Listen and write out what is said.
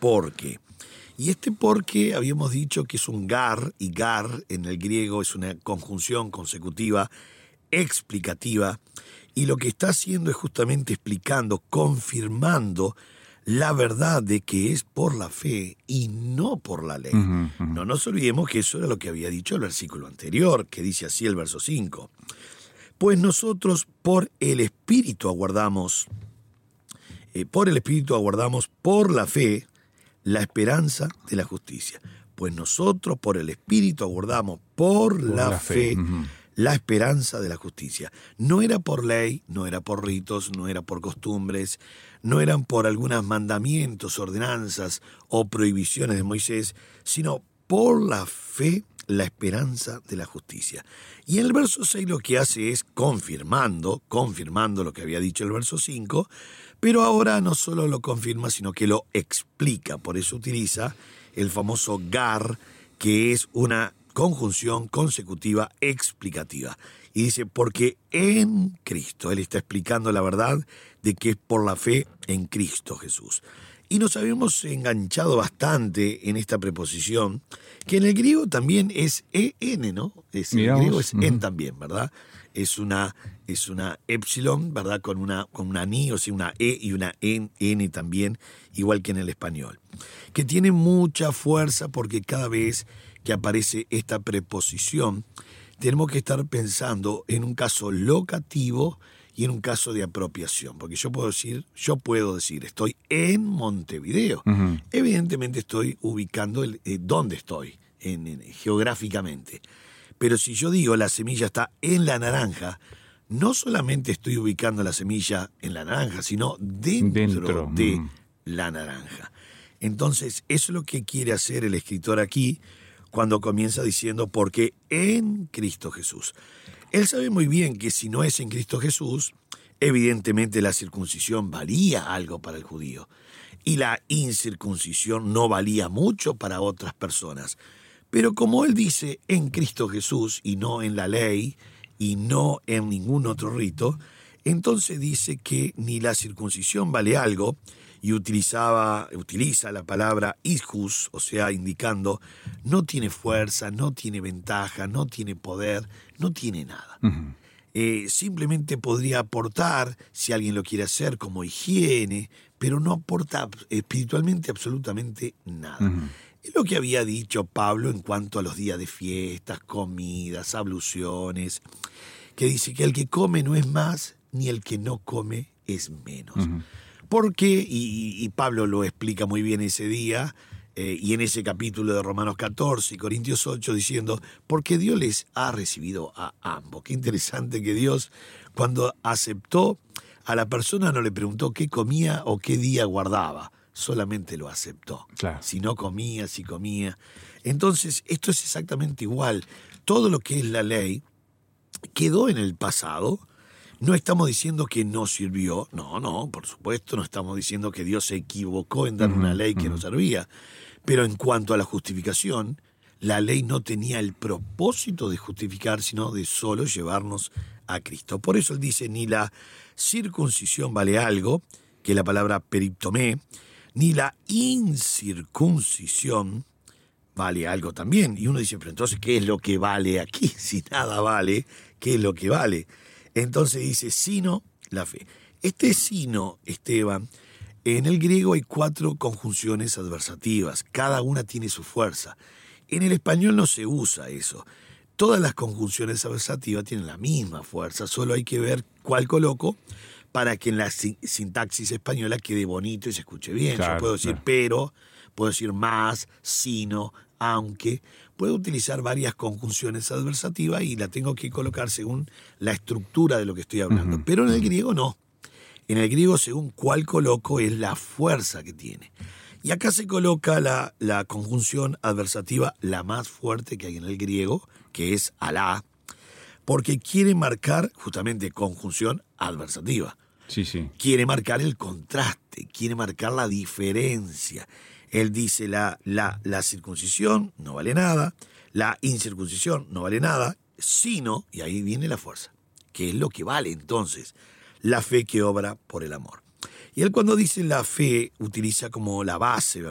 porque. Y este porque habíamos dicho que es un gar, y gar en el griego es una conjunción consecutiva explicativa, y lo que está haciendo es justamente explicando, confirmando la verdad de que es por la fe y no por la ley. No nos olvidemos que eso era lo que había dicho el versículo anterior, que dice así el verso 5. Pues nosotros por el Espíritu aguardamos por la fe la esperanza de la justicia. Pues nosotros por el Espíritu aguardamos por la fe la esperanza de la justicia. No era por ley, no era por ritos, no era por costumbres, no eran por algunos mandamientos, ordenanzas o prohibiciones de Moisés, sino por la fe la esperanza de la justicia. Y en el verso 6 lo que hace es confirmando lo que había dicho el verso 5, pero ahora no solo lo confirma, sino que lo explica. Por eso utiliza el famoso gar, que es una conjunción consecutiva explicativa. Y dice, porque en Cristo, él está explicando la verdad de que es por la fe en Cristo Jesús. Y nos habíamos enganchado bastante en esta preposición, que en el griego también es en, ¿no? En el griego es en también, ¿verdad? Es una epsilon, ¿verdad? Con una ni, o sea, una e y una n también, igual que en el español. Que tiene mucha fuerza porque cada vez que aparece esta preposición, tenemos que estar pensando en un caso locativo y en un caso de apropiación, porque yo puedo decir, estoy en Montevideo. Evidentemente estoy ubicando dónde estoy, geográficamente. Pero si yo digo la semilla está en la naranja, no solamente estoy ubicando la semilla en la naranja, sino dentro de la naranja. Entonces, eso es lo que quiere hacer el escritor aquí, cuando comienza diciendo, porque en Cristo Jesús. Él sabe muy bien que si no es en Cristo Jesús, evidentemente la circuncisión valía algo para el judío, y la incircuncisión no valía mucho para otras personas. Pero como él dice en Cristo Jesús, y no en la ley, y no en ningún otro rito, entonces dice que ni la circuncisión vale algo, y utiliza la palabra ishus, o sea, indicando no tiene fuerza, no tiene ventaja, no tiene poder, no tiene nada. Simplemente podría aportar, si alguien lo quiere hacer, como higiene, pero no aporta espiritualmente absolutamente nada. Es lo que había dicho Pablo en cuanto a los días de fiestas, comidas, abluciones, que dice que el que come no es más, ni el que no come es menos. Porque, y Pablo lo explica muy bien ese día, y en ese capítulo de Romanos 14 y Corintios 8, diciendo, porque Dios les ha recibido a ambos. Qué interesante que Dios, cuando aceptó a la persona, no le preguntó qué comía o qué día guardaba, solamente lo aceptó. Claro. Si no comía, si comía. Entonces, esto es exactamente igual. Todo lo que es la ley quedó en el pasado. No estamos diciendo que no sirvió, no, por supuesto, no estamos diciendo que Dios se equivocó en dar una ley que no servía, pero en cuanto a la justificación, la ley no tenía el propósito de justificar, sino de solo llevarnos a Cristo. Por eso él dice, ni la circuncisión vale algo, que es la palabra periptomé, ni la incircuncisión vale algo también. Y uno dice, pero entonces, ¿qué es lo que vale aquí? Si nada vale, ¿qué es lo que vale? Entonces dice, sino la fe. Este sino, Esteban, en el griego hay 4 conjunciones adversativas. Cada una tiene su fuerza. En el español no se usa eso. Todas las conjunciones adversativas tienen la misma fuerza. Solo hay que ver cuál coloco para que en la sintaxis española quede bonito y se escuche bien. Claro, yo puedo decir pero, puedo decir más, sino, aunque. Puedo utilizar varias conjunciones adversativas y la tengo que colocar según la estructura de lo que estoy hablando. Pero en el griego no. En el griego, según cuál coloco, es la fuerza que tiene. Y acá se coloca la conjunción adversativa, la más fuerte que hay en el griego, que es alá, porque quiere marcar justamente conjunción adversativa. Sí. Quiere marcar el contraste, quiere marcar la diferencia. Él dice la circuncisión no vale nada, la incircuncisión no vale nada, sino, y ahí viene la fuerza, que es lo que vale entonces, la fe que obra por el amor. Y él cuando dice la fe utiliza como la base,